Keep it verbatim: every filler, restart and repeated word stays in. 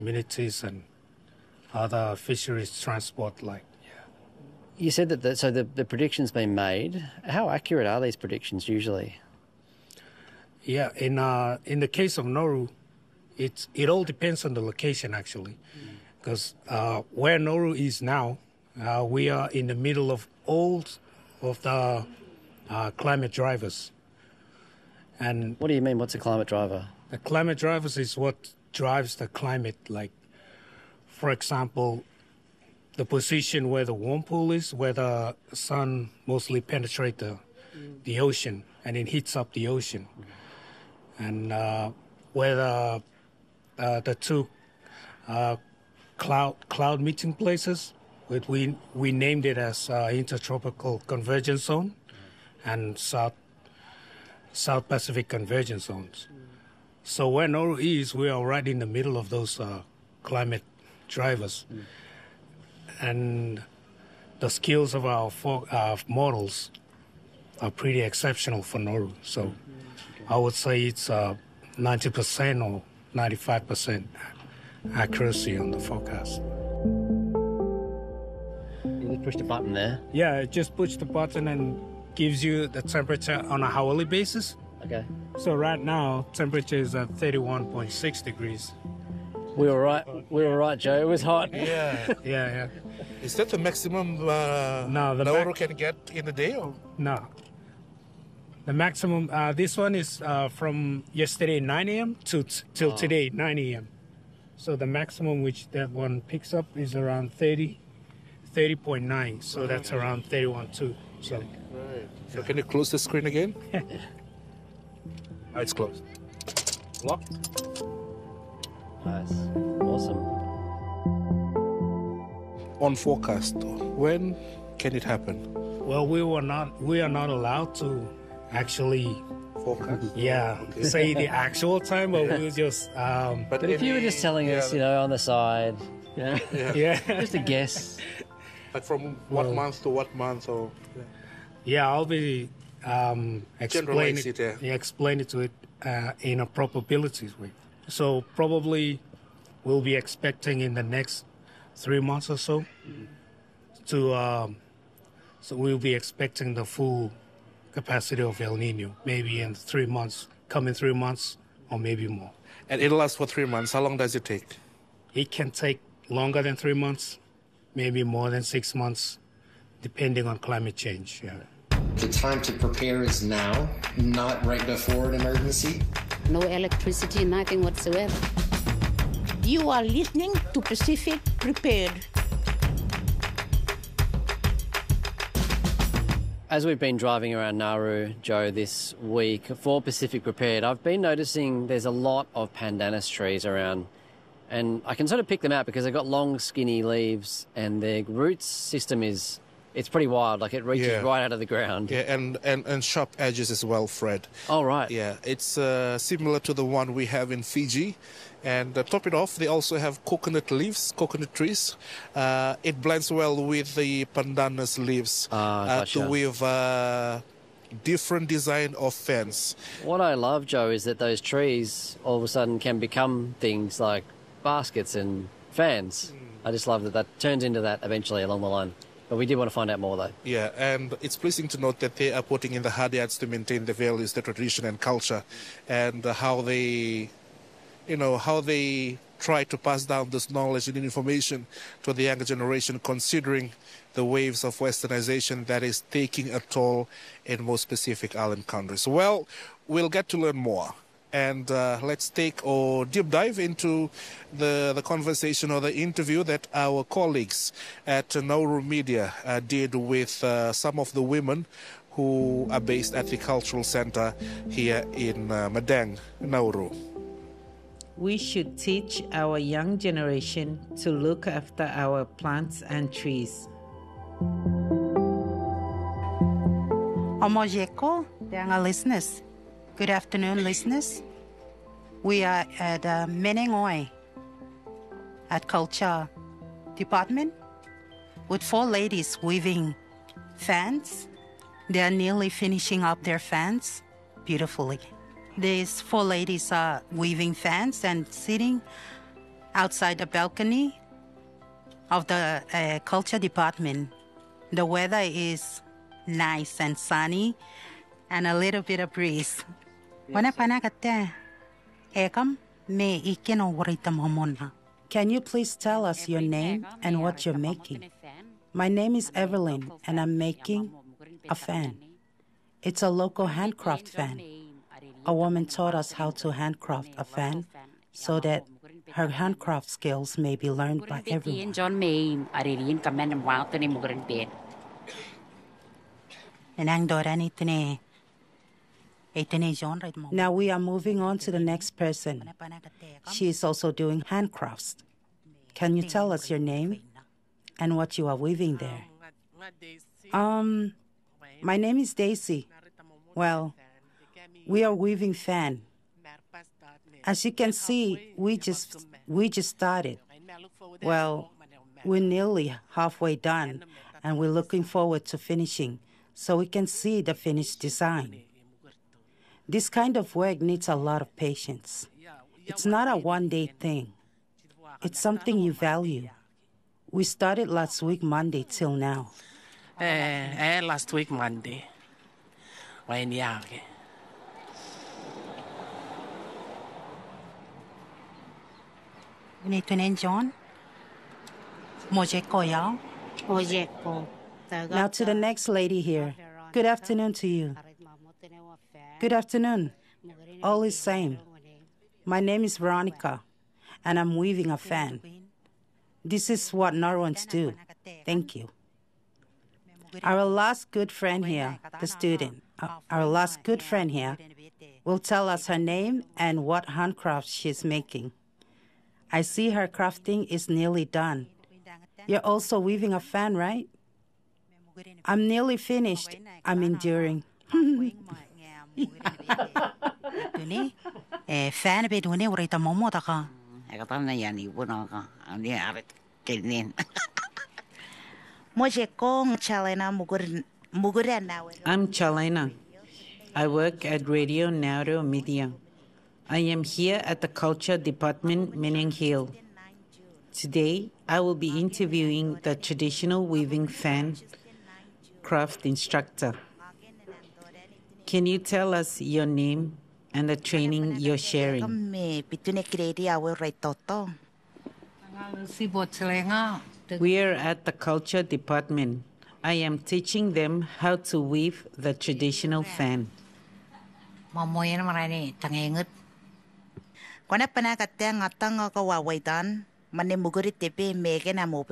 amenities and other fisheries transport like. You said that the, so the, the prediction's been made. How accurate are these predictions usually? Yeah, in uh, in the case of Nauru, it's it all depends on the location actually, because mm. uh, where Nauru is now, uh, we are in the middle of all of the uh, climate drivers. And what do you mean? What's a climate driver? The climate drivers is what drives the climate. Like, for example, the position where the warm pool is, where the sun mostly penetrates the, mm. the ocean and it heats up the ocean. Mm. And uh, where the, uh, the two uh, cloud cloud meeting places, we, we named it as uh, Intertropical Convergence Zone mm. and South, South Pacific Convergence Zones. Mm. So where Nauru is, we are right in the middle of those uh, climate drivers. Mm. And the skills of our for, uh, models are pretty exceptional for Nauru. So okay. I would say it's uh, ninety percent or ninety-five percent accuracy on the forecast. You just push the button there? Yeah, just push the button and gives you the temperature on a hourly basis. Okay. So right now, temperature is at thirty-one point six degrees. We were right. We were right, Joe. It was hot. Yeah, yeah, yeah. Is that the maximum uh, no, the Nauru mac- can get in a day? Or? No. The maximum. Uh, this one is uh, from yesterday nine a.m. to t- till oh. today nine a.m. So the maximum which that one picks up is around thirty, thirty point nine. So that's around thirty-one too. So. Right. So yeah. Can you close the screen again? Oh, it's closed. Lock. Nice. Awesome. On forecast, when can it happen? Well, we were not. We are not allowed to actually forecast. Yeah, okay. Say the actual time, but yeah. we just. Um, but, but if you were just telling yeah, us, you know, on the side, you know, yeah, yeah. just a guess. Like from what well, month to what month, or? Yeah, yeah I'll be um, explain it. it yeah. Yeah, explain it to it uh, in a probabilities way. So probably we'll be expecting in the next three months or so mm-hmm. to, um, so we'll be expecting the full capacity of El Nino, maybe in three months, coming three months or maybe more. And it'll last for three months. How long does it take? It can take longer than three months, maybe more than six months, depending on climate change. Yeah. The time to prepare is now, not right before an emergency. No electricity, nothing whatsoever. You are listening to Pacific Prepared. As we've been driving around Nauru, Joe, this week for Pacific Prepared, I've been noticing there's a lot of pandanus trees around. And I can sort of pick them out because they've got long, skinny leaves and their roots system is... It's pretty wild, like it reaches yeah. right out of the ground. Yeah, and, and, and sharp edges as well, Fred. Oh, right. Yeah, it's uh, similar to the one we have in Fiji. And uh, top it off, they also have coconut leaves, coconut trees. Uh, it blends well with the pandanus leaves ah, gotcha. uh, with uh, different design of fence. What I love, Joe, is that those trees all of a sudden can become things like baskets and fans. Mm. I just love that that turns into that eventually along the line. But we did want to find out more, though. Yeah, and it's pleasing to note that they are putting in the hard yards to maintain the values, the tradition and culture, and uh, how they, you know, how they try to pass down this knowledge and information to the younger generation, considering the waves of westernization that is taking a toll in most Pacific Island countries. Well, we'll get to learn more. And uh, let's take a deep dive into the, the conversation or the interview that our colleagues at Nauru Media uh, did with uh, some of the women who are based at the Cultural Center here in uh, Madang, Nauru. We should teach our young generation to look after our plants and trees. Omojeko, young listeners. Good afternoon, listeners. We are at uh, Menengoe at Culture Department with four ladies weaving fans. They are nearly finishing up their fans beautifully. These four ladies are weaving fans and sitting outside the balcony of the uh, culture department. The weather is nice and sunny and a little bit of breeze. Wana panagate. Ekam me ikeno warita momona. Can you please tell us your name and what you're making? My name is Evelyn, and I'm making a fan. It's a local handcraft fan. A woman taught us how to handcraft a fan so that her handcraft skills may be learned by everyone. Now we are moving on to the next person. She is also doing handcrafts. Can you tell us your name and what you are weaving there? Um, my name is Daisy. Well, we are weaving fan. As you can see, we just we just started. Well, we're nearly halfway done, and we're looking forward to finishing so we can see the finished design. This kind of work needs a lot of patience. It's not a one-day thing. It's something you value. We started last week Monday till now. Eh, eh, last week Monday. When yeah. You need to name John? Mojeko yao? Mojeko. Now to the next lady here. Good afternoon to you. Good afternoon. All is same. My name is Veronica, and I'm weaving a fan. This is what Norwans do. Thank you. Our last good friend here, the student, uh, our last good friend here, will tell us her name and what handcraft she's making. I see her crafting is nearly done. You're also weaving a fan, right? I'm nearly finished. I'm enduring. Fan bit when you read a momotaka. I got on the Yanni Wunoka, and the Abbot getting Mojeko, Chalena, Muguren now. I'm Chalena. I work at Radio Nauru Media. I am here at the Culture Department, Meneng Hill. Today, I will be interviewing the traditional weaving fan craft instructor. Can you tell us your name and the training you're sharing? We are at the Culture Department. I am teaching them how to weave the traditional fan. Kwana panakateng atang ka wawaitan, mane mugurit tepe mege na mo